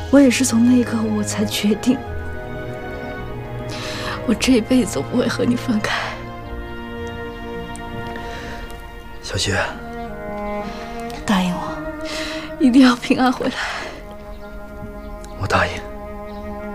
我也是从那一刻我才决定，我这辈子不会和你分开。 小雪， 答应我，一定要平安回来。 我答应。